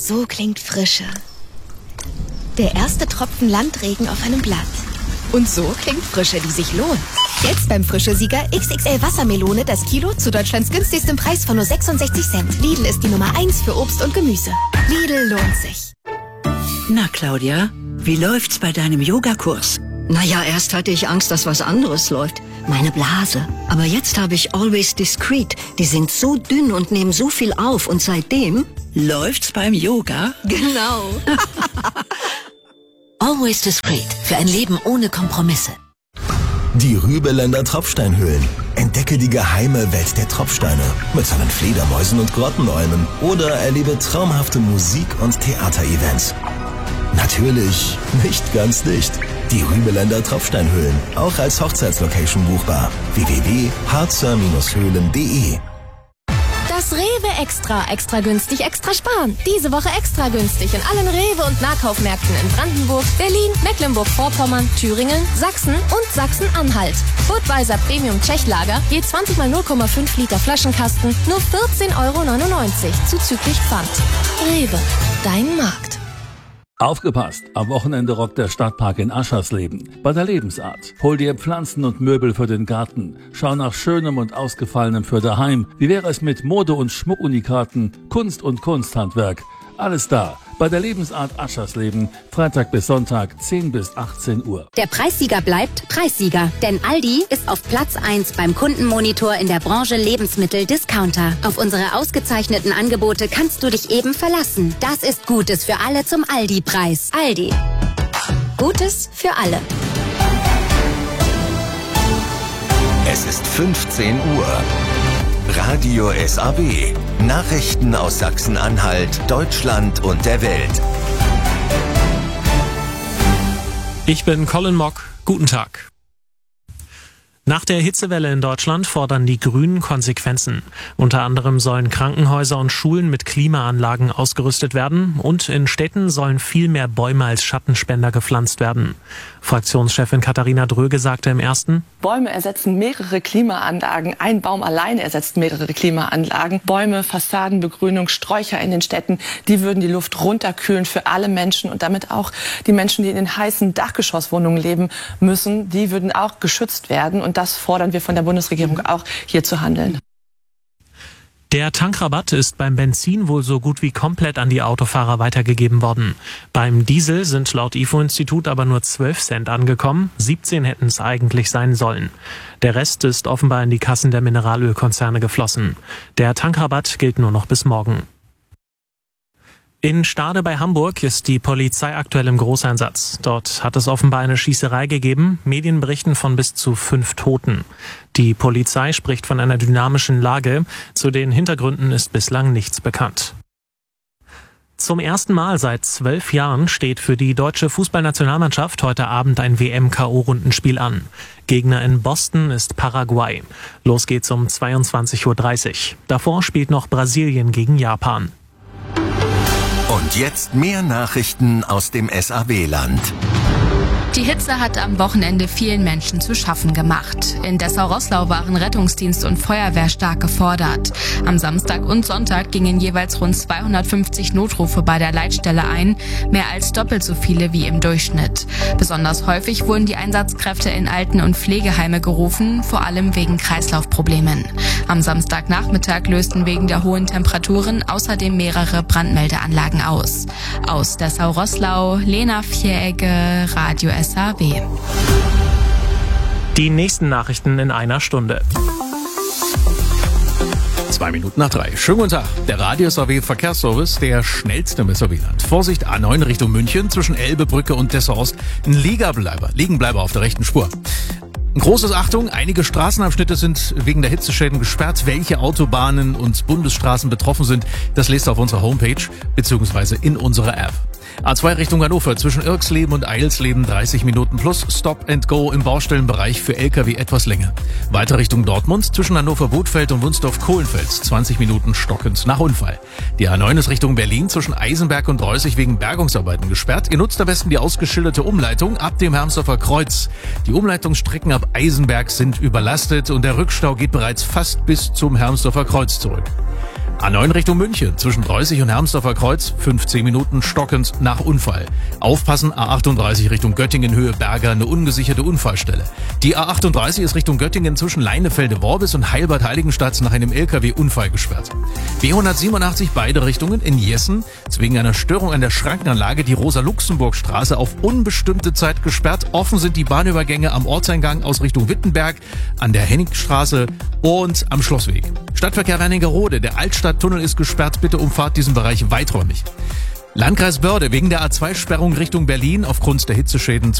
So klingt Frische. Der erste Tropfen Landregen auf einem Blatt. Und so klingt Frische, die sich lohnt. Jetzt beim Frische-Sieger XXL Wassermelone das Kilo zu Deutschlands günstigstem Preis von nur 66 Cent. Lidl ist die Nummer 1 für Obst und Gemüse. Lidl lohnt sich. Na, Claudia, wie läuft's bei deinem Yogakurs? Naja, erst hatte ich Angst, dass was anderes läuft. Meine Blase. Aber jetzt habe ich Always Discreet. Die sind so dünn und nehmen so viel auf. Und seitdem... Läuft's beim Yoga? Genau. Always Discreet. Für ein Leben ohne Kompromisse. Die Rübeländer Tropfsteinhöhlen. Entdecke die geheime Welt der Tropfsteine mit seinen Fledermäusen und Grottenolmen oder erlebe traumhafte Musik- und Theaterevents. Natürlich nicht ganz dicht. Die Rübeländer Tropfsteinhöhlen, auch als Hochzeitslocation buchbar. www.harzer-höhlen.de. Das Rewe Extra günstig, extra sparen. Diese Woche extra günstig in allen Rewe- und Nahkaufmärkten in Brandenburg, Berlin, Mecklenburg-Vorpommern, Thüringen, Sachsen und Sachsen-Anhalt. Budweiser Premium Tschechlager, je 20 mal 0,5 Liter Flaschenkasten, nur 14,99 € zuzüglich Pfand. Rewe, dein Markt. Aufgepasst! Am Wochenende rockt der Stadtpark in Aschersleben. Bei der Lebensart. Hol dir Pflanzen und Möbel für den Garten. Schau nach Schönem und Ausgefallenem für daheim. Wie wäre es mit Mode- und Schmuckunikaten, Kunst und Kunsthandwerk? Alles da. Bei der Lebensart Aschersleben. Freitag bis Sonntag, 10 bis 18 Uhr. Der Preissieger bleibt Preissieger. Denn Aldi ist auf Platz 1 beim Kundenmonitor in der Branche Lebensmittel-Discounter. Auf unsere ausgezeichneten Angebote kannst du dich eben verlassen. Das ist Gutes für alle zum Aldi-Preis. Aldi. Gutes für alle. Es ist 15 Uhr. Radio SAW. Nachrichten aus Sachsen-Anhalt, Deutschland und der Welt. Ich bin Colin Mock. Guten Tag. Nach der Hitzewelle in Deutschland fordern die Grünen Konsequenzen. Unter anderem sollen Krankenhäuser und Schulen mit Klimaanlagen ausgerüstet werden und in Städten sollen viel mehr Bäume als Schattenspender gepflanzt werden. Fraktionschefin Katharina Dröge sagte im Ersten: Bäume ersetzen mehrere Klimaanlagen. Ein Baum allein ersetzt mehrere Klimaanlagen. Bäume, Fassadenbegrünung, Sträucher in den Städten, die würden die Luft runterkühlen für alle Menschen und damit auch die Menschen, die in den heißen Dachgeschosswohnungen leben müssen, die würden auch geschützt werden. Und das fordern wir von der Bundesregierung auch, hier zu handeln. Der Tankrabatt ist beim Benzin wohl so gut wie komplett an die Autofahrer weitergegeben worden. Beim Diesel sind laut IFO-Institut aber nur 12 Cent angekommen, 17 hätten es eigentlich sein sollen. Der Rest ist offenbar in die Kassen der Mineralölkonzerne geflossen. Der Tankrabatt gilt nur noch bis morgen. In Stade bei Hamburg ist die Polizei aktuell im Großeinsatz. Dort hat es offenbar eine Schießerei gegeben. Medien berichten von bis zu 5 Toten. Die Polizei spricht von einer dynamischen Lage. Zu den Hintergründen ist bislang nichts bekannt. Zum ersten Mal seit 12 Jahren steht für die deutsche Fußballnationalmannschaft heute Abend ein WM-KO-Rundenspiel an. Gegner in Boston ist Paraguay. Los geht's um 22:30 Uhr. Davor spielt noch Brasilien gegen Japan. Und jetzt mehr Nachrichten aus dem SAW-Land. Die Hitze hat am Wochenende vielen Menschen zu schaffen gemacht. In Dessau-Roßlau waren Rettungsdienst und Feuerwehr stark gefordert. Am Samstag und Sonntag gingen jeweils rund 250 Notrufe bei der Leitstelle ein, mehr als doppelt so viele wie im Durchschnitt. Besonders häufig wurden die Einsatzkräfte in Alten- und Pflegeheime gerufen, vor allem wegen Kreislaufproblemen. Am Samstagnachmittag lösten wegen der hohen Temperaturen außerdem mehrere Brandmeldeanlagen aus. Aus Dessau-Roßlau, Lena Vieregge, Radio SAW. Die nächsten Nachrichten in einer Stunde. 2:02. Schönen guten Tag. Der Radio SAW Verkehrsservice, der schnellste im SAW-Land. Vorsicht, A9 Richtung München zwischen Elbebrücke und Dessau-Ost. Ein Liegenbleiber auf der rechten Spur. Großes Achtung, einige Straßenabschnitte sind wegen der Hitzeschäden gesperrt. Welche Autobahnen und Bundesstraßen betroffen sind, das lest ihr auf unserer Homepage bzw. in unserer App. A2 Richtung Hannover zwischen Irksleben und Eilsleben 30 Minuten plus Stop and Go im Baustellenbereich für LKW etwas länger. Weiter Richtung Dortmund zwischen Hannover-Bothfeld und Wunsdorf-Kohlenfels 20 Minuten stockend nach Unfall. Die A9 ist Richtung Berlin zwischen Eisenberg und Reußig wegen Bergungsarbeiten gesperrt. Ihr nutzt am besten die ausgeschilderte Umleitung ab dem Hermsdorfer Kreuz. Die Umleitungsstrecken ab Eisenberg sind überlastet und der Rückstau geht bereits fast bis zum Hermsdorfer Kreuz zurück. A9 Richtung München, zwischen Preußig und Hermsdorfer Kreuz, 15 Minuten stockend nach Unfall. Aufpassen, A38 Richtung Göttingen, Höhe Berger, eine ungesicherte Unfallstelle. Die A38 ist Richtung Göttingen zwischen Leinefelde-Worbis und Heilbad-Heiligenstadt nach einem LKW-Unfall gesperrt. B187 beide Richtungen in Jessen, wegen einer Störung an der Schrankenanlage die Rosa-Luxemburg-Straße auf unbestimmte Zeit gesperrt. Offen sind die Bahnübergänge am Ortseingang aus Richtung Wittenberg, an der Hennigstraße und am Schlossweg. Stadtverkehr Wernigerode, der Altstadttunnel ist gesperrt, bitte umfahrt diesen Bereich weiträumig. Landkreis Börde, wegen der A2-Sperrung Richtung Berlin aufgrund der Hitzeschäden